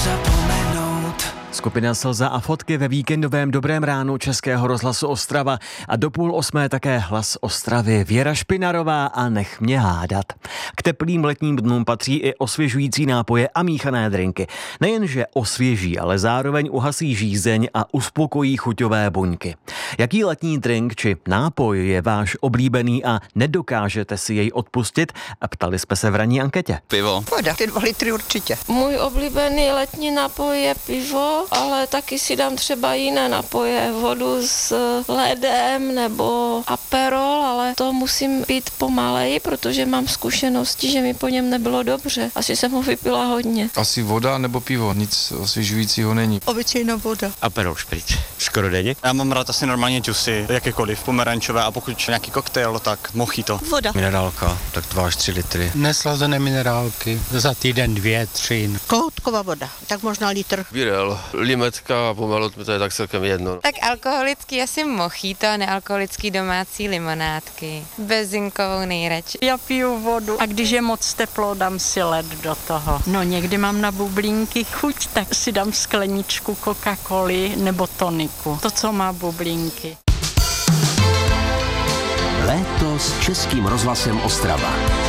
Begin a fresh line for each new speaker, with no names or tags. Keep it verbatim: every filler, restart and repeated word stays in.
Skupina Slza a fotky ve víkendovém Dobrém ránu Českého rozhlasu Ostrava a do půl osmé také Hlas Ostravy. Věra Špinarová a Nech mě hádat. K teplým letním dnům patří i osvěžující nápoje a míchané drinky. Nejenže osvěží, ale zároveň uhasí žízeň a uspokojí chuťové buňky. Jaký letní drink či nápoj je váš oblíbený a nedokážete si jej odpustit? A ptali jsme se v ranní anketě.
Pivo.
Voda, ty dva litry určitě.
Můj oblíbený letní nápoj je pivo, ale taky si dám třeba jiné napoje, vodu s ledem nebo aperol, ale to musím pít pomaleji, protože mám zkušenosti, že mi po něm nebylo dobře. Asi jsem ho vypila hodně.
Asi voda nebo pivo, nic osvěžujícího není.
Obyčejná voda.
Aperol špric. Skoro denně.
Já mám rád asi normálně džusy, jakékoliv, pomerančové, a pokud nějaký koktejl, tak mojito.
Voda.
Minerálka, tak dva až tři litry.
Neslazené minerálky, za týden dvě, tři.
Kohoutková voda, tak možná litr.
Birel, limetka a pomalu, to je tak celkem jedno.
Tak alkoholický asi mojito, nealkoholický domácí limonádky. Bezinkovou nejradši.
Já piju vodu a když je moc teplo, dám si led do toho. No někdy mám na bublínky chuť, tak si dám skleničku Coca-Coly nebo toniku. To, co má bublínky.
Léto s Českým rozhlasem Ostrava.